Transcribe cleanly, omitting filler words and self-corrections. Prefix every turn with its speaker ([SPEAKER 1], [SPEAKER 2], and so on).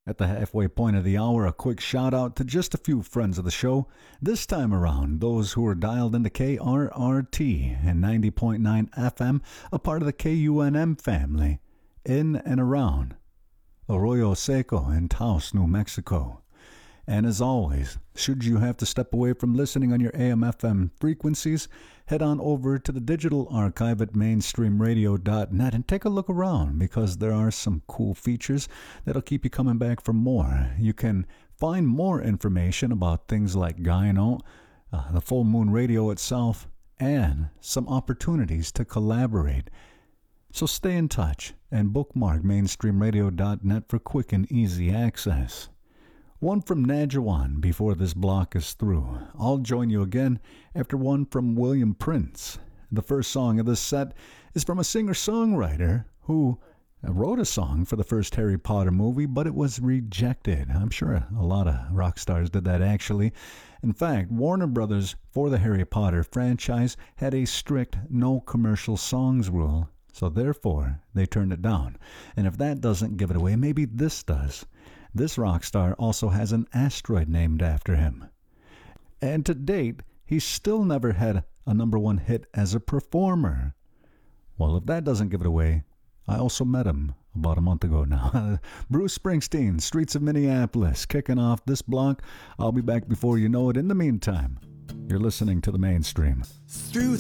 [SPEAKER 1] At the halfway point of the hour, a quick shout out to just a few friends of the show. This time around, those who are dialed into KRRT and 90.9 FM, a part of the KUNM family, in and around Arroyo Seco in Taos, New Mexico. And as always, should you have to step away from listening on your AM/FM frequencies, head on over to the digital archive at mainstreamradio.net and take a look around because there are some cool features that'll keep you coming back for more. You can find more information about things like Gyno, the Full Moon Radio itself, and some opportunities to collaborate. So stay in touch and bookmark mainstreamradio.net for quick and easy access. One from Najawan before this block is through. I'll join you again after one from William Prince. The first song of this set is from a singer-songwriter who wrote a song for the first Harry Potter movie, but it was rejected. I'm sure a lot of rock stars did that, actually. In fact, Warner Brothers, for the Harry Potter franchise, had a strict no commercial songs rule, so therefore they turned it down. And if that doesn't give it away, maybe this does. This rock star also has an asteroid named after him. And to date, he's still never had a number one hit as a performer. Well, if that doesn't give it away, I also met him about a month ago now. Bruce Springsteen, Streets of Minneapolis, kicking off this block. I'll be back before you know it. In the meantime, you're listening to The Mainstream.
[SPEAKER 2] Through